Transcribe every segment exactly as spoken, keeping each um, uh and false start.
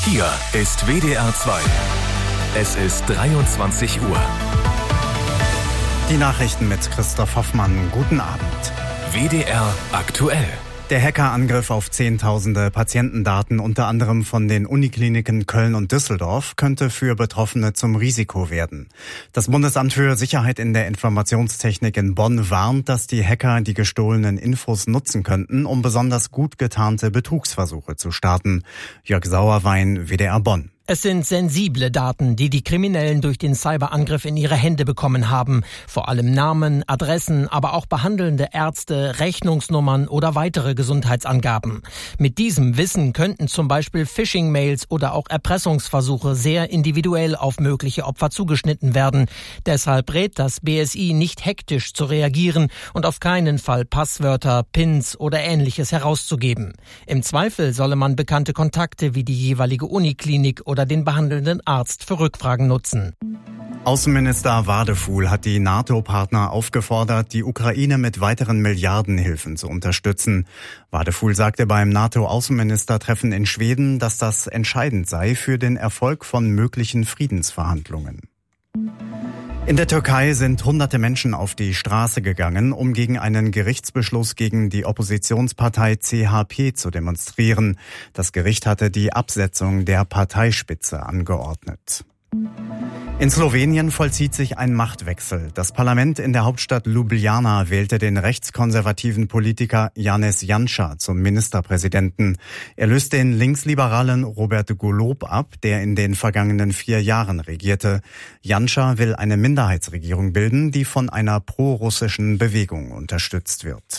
Hier ist W D R zwei. Es ist dreiundzwanzig Uhr. Die Nachrichten mit Christoph Hoffmann. Guten Abend. W D R aktuell. Der Hackerangriff auf Zehntausende Patientendaten, unter anderem von den Unikliniken Köln und Düsseldorf, könnte für Betroffene zum Risiko werden. Das Bundesamt für Sicherheit in der Informationstechnik in Bonn warnt, dass die Hacker die gestohlenen Infos nutzen könnten, um besonders gut getarnte Betrugsversuche zu starten. Jörg Sauerwein, W D R Bonn. Es sind sensible Daten, die die Kriminellen durch den Cyberangriff in ihre Hände bekommen haben. Vor allem Namen, Adressen, aber auch behandelnde Ärzte, Rechnungsnummern oder weitere Gesundheitsangaben. Mit diesem Wissen könnten zum Beispiel Phishing-Mails oder auch Erpressungsversuche sehr individuell auf mögliche Opfer zugeschnitten werden. Deshalb rät das B S I nicht hektisch zu reagieren und auf keinen Fall Passwörter, Pins oder Ähnliches herauszugeben. Im Zweifel solle man bekannte Kontakte wie die jeweilige Uniklinik oder oder den behandelnden Arzt für Rückfragen nutzen. Außenminister Wadefuhl hat die NATO-Partner aufgefordert, die Ukraine mit weiteren Milliardenhilfen zu unterstützen. Wadefuhl sagte beim NATO-Außenministertreffen in Schweden, dass das entscheidend sei für den Erfolg von möglichen Friedensverhandlungen. In der Türkei sind hunderte Menschen auf die Straße gegangen, um gegen einen Gerichtsbeschluss gegen die Oppositionspartei C H P zu demonstrieren. Das Gericht hatte die Absetzung der Parteispitze angeordnet. In Slowenien vollzieht sich ein Machtwechsel. Das Parlament in der Hauptstadt Ljubljana wählte den rechtskonservativen Politiker Janez Janša zum Ministerpräsidenten. Er löst den linksliberalen Robert Golob ab, der in den vergangenen vier Jahren regierte. Janša will eine Minderheitsregierung bilden, die von einer pro-russischen Bewegung unterstützt wird.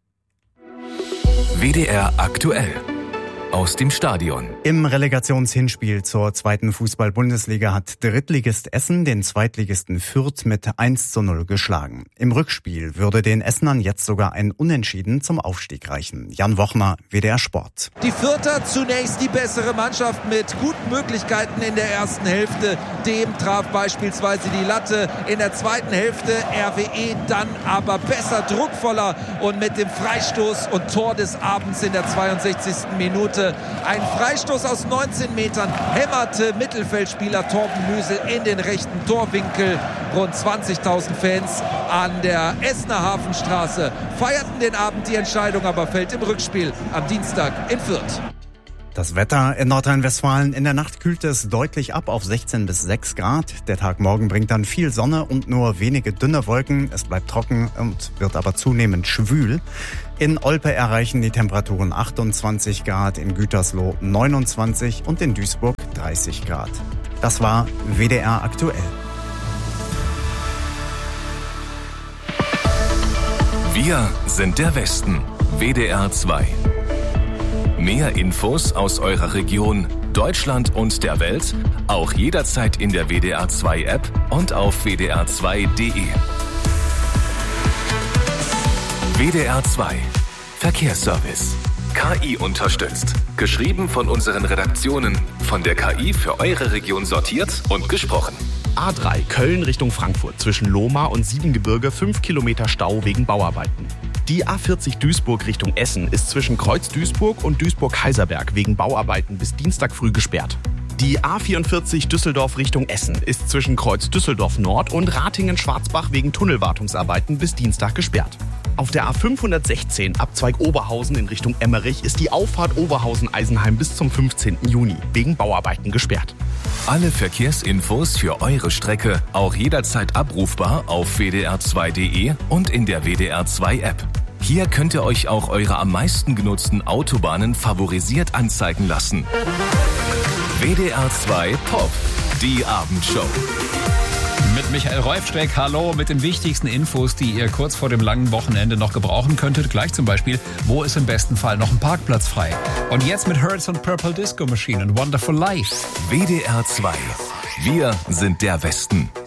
W D R aktuell. Aus dem Stadion. Im Relegationshinspiel zur zweiten Fußball-Bundesliga hat Drittligist Essen den Zweitligisten Fürth mit eins zu null geschlagen. Im Rückspiel würde den Essenern jetzt sogar ein Unentschieden zum Aufstieg reichen. Jan Wochner, W D R Sport. Die Fürther zunächst die bessere Mannschaft mit guten Möglichkeiten in der ersten Hälfte. Dem traf beispielsweise die Latte. In der zweiten Hälfte R W E dann aber besser, druckvoller und mit dem Freistoß und Tor des Abends in der zweiundsechzigsten Minute. Ein Freistoß aus neunzehn Metern hämmerte Mittelfeldspieler Torben Müsel in den rechten Torwinkel. Rund zwanzigtausend Fans an der Essener Hafenstraße feierten den Abend. Die Entscheidung aber fällt im Rückspiel am Dienstag in Fürth. Das Wetter in Nordrhein-Westfalen. In der Nacht kühlt es deutlich ab auf sechzehn bis sechs Grad. Der Tag morgen bringt dann viel Sonne und nur wenige dünne Wolken. Es bleibt trocken und wird aber zunehmend schwül. In Olpe erreichen die Temperaturen achtundzwanzig Grad, in Gütersloh neunundzwanzig und in Duisburg dreißig Grad. Das war W D R aktuell. Wir sind der Westen. W D R zwei. Mehr Infos aus eurer Region, Deutschland und der Welt, auch jederzeit in der W D R zwei App und auf w d r zwei punkt d e. W D R zwei Verkehrsservice. K I unterstützt. Geschrieben von unseren Redaktionen. Von der K I für eure Region sortiert und gesprochen. A drei Köln Richtung Frankfurt. Zwischen Lohmar und Siebengebirge fünf Kilometer Stau wegen Bauarbeiten. Die A vierzig Duisburg Richtung Essen ist zwischen Kreuz Duisburg und Duisburg-Kaiserberg wegen Bauarbeiten bis Dienstag früh gesperrt. Die A vierundvierzig Düsseldorf Richtung Essen ist zwischen Kreuz Düsseldorf Nord und Ratingen-Schwarzbach wegen Tunnelwartungsarbeiten bis Dienstag gesperrt. Auf der A fünfhundertsechzehn Abzweig Oberhausen in Richtung Emmerich ist die Auffahrt Oberhausen-Eisenheim bis zum fünfzehnten Juni wegen Bauarbeiten gesperrt. Alle Verkehrsinfos für eure Strecke auch jederzeit abrufbar auf w d r zwei punkt d e und in der W D R zwei App. Hier könnt ihr euch auch eure am meisten genutzten Autobahnen favorisiert anzeigen lassen. W D R zwei Pop, die Abendshow. Mit Michael Reufsteck, hallo, mit den wichtigsten Infos, die ihr kurz vor dem langen Wochenende noch gebrauchen könntet. Gleich zum Beispiel, wo ist im besten Fall noch ein Parkplatz frei? Und jetzt mit Hertz und Purple Disco Machine und Wonderful Life. W D R zwei. Wir sind der Westen.